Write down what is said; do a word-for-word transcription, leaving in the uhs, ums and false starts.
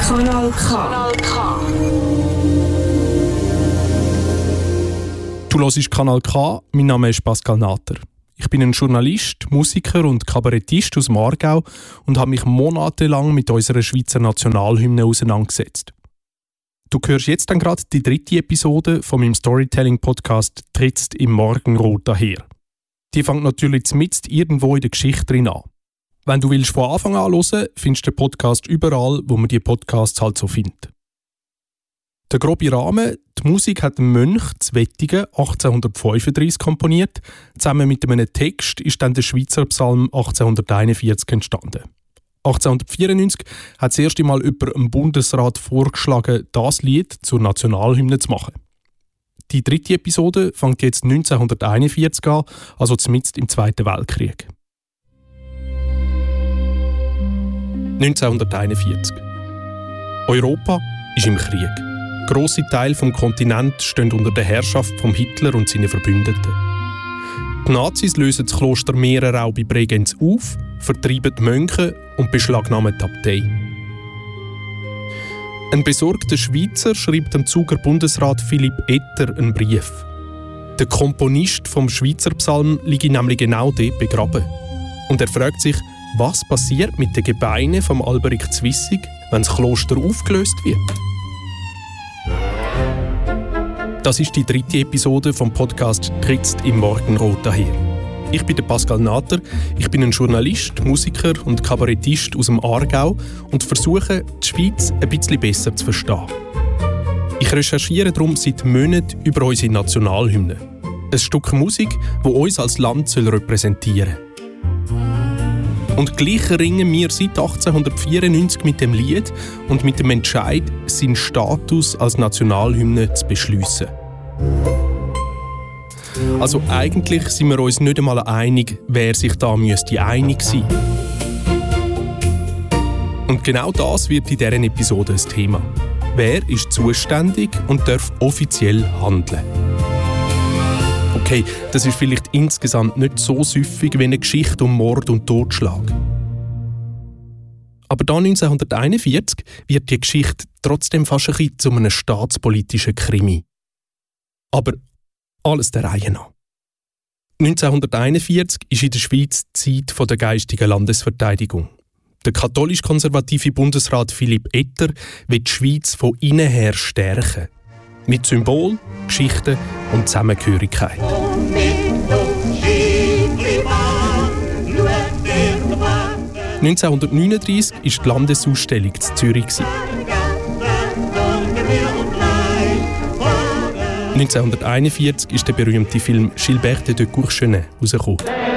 Kanal K. Kanal K. Du hörst Kanal K, mein Name ist Pascal Natter. Ich bin ein Journalist, Musiker und Kabarettist aus dem Aargau und habe mich monatelang mit unserer Schweizer Nationalhymne auseinandergesetzt. Du hörst jetzt dann gerade die dritte Episode von meinem Storytelling-Podcast «Trittst im Morgenrot daher». Die fängt natürlich mitten irgendwo in der Geschichte drin an. Wenn du willst von Anfang an hören, findest du den Podcast überall, wo man die Podcasts halt so findet. Der grobe Rahmen: die Musik hat ein Mönch zu Wettigen achtzehnhundertfünfunddreissig komponiert. Zusammen mit einem Text ist dann der Schweizer Psalm achtzehnhunderteinundvierzig entstanden. achtzehnhundertvierundneunzig hat das erste Mal jemand im Bundesrat vorgeschlagen, das Lied zur Nationalhymne zu machen. Die dritte Episode fängt jetzt neunzehnhunderteinundvierzig an, also mitten im Zweiten Weltkrieg. neunzehnhunderteinundvierzig. Europa ist im Krieg. Grosse Teile des Kontinents stehen unter der Herrschaft von Hitler und seinen Verbündeten. Die Nazis lösen das Kloster Mehrerau bei Bregenz auf, vertreiben die Mönche und beschlagnahmen die Abtei. Ein besorgter Schweizer schreibt dem Zuger Bundesrat Philipp Etter einen Brief. Der Komponist vom Schweizer Psalm liegt nämlich genau dort begraben. Und er fragt sich, was passiert mit den Gebeinen vom Alberic Zwissig, wenn das Kloster aufgelöst wird? Das ist die dritte Episode vom Podcast «Trittst im Morgenrot daher». Ich bin der Pascal Natter, ich bin ein Journalist, Musiker und Kabarettist aus dem Aargau und versuche, die Schweiz ein bisschen besser zu verstehen. Ich recherchiere darum seit Monaten über unsere Nationalhymne. Ein Stück Musik, das uns als Land repräsentieren soll. Und gleich ringen wir seit achtzehnhundertvierundneunzig mit dem Lied und mit dem Entscheid, seinen Status als Nationalhymne zu beschliessen. Also eigentlich sind wir uns nicht einmal einig, wer sich da müsste einig sein. Und genau das wird in dieser Episode das Thema. Wer ist zuständig und darf offiziell handeln? Okay, das ist vielleicht insgesamt nicht so süffig wie eine Geschichte um Mord und Totschlag. Aber da neunzehnhunderteinundvierzig wird die Geschichte trotzdem fast ein bisschen zu einem staatspolitischen Krimi. Aber alles der Reihe nach. neunzehnhunderteinundvierzig ist in der Schweiz die Zeit der geistigen Landesverteidigung. Der katholisch-konservative Bundesrat Philipp Etter will die Schweiz von innen her stärken. Mit Symbol, Geschichte und Zusammengehörigkeit. neunzehnhundertneununddreissig war die Landesausstellung in Zürich. neunzehnhunderteinundvierzig ist der berühmte Film «Gilberte de Courchenin» herausgekommen.